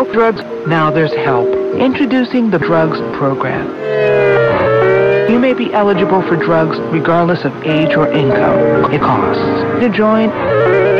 no drugs, now there's help. Introducing the Drugs Program. You may be eligible for drugs regardless of age or income. It costs to join.